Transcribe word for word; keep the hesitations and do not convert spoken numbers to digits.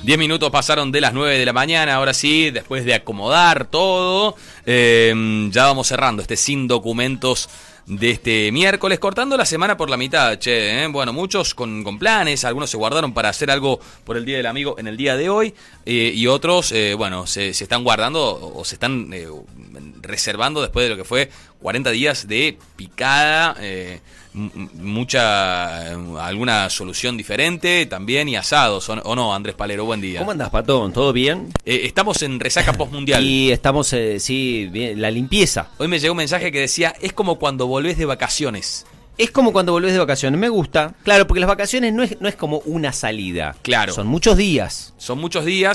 Diez minutos pasaron de las nueve de la mañana, ahora sí, después de acomodar todo, eh, ya vamos cerrando este Sin Documentos de este miércoles, cortando la semana por la mitad, che, ¿eh? Bueno, muchos con, con planes, algunos se guardaron para hacer algo por el Día del Amigo en el día de hoy, eh, y otros, eh, bueno, se, se están guardando o se están eh, reservando después de lo que fue cuarenta días de picada, eh, m- mucha, alguna solución diferente también y asados, ¿o, o no, Andrés Palero? Buen día. ¿Cómo andás, Patón? ¿Todo bien? Eh, estamos en resaca postmundial. Y estamos, eh, sí, bien, la limpieza. Hoy me llegó un mensaje que decía, es como cuando volvés de vacaciones. Es como cuando volvés de vacaciones, me gusta. Claro, porque las vacaciones no es, no es como una salida. Claro. Son muchos días. Son muchos días.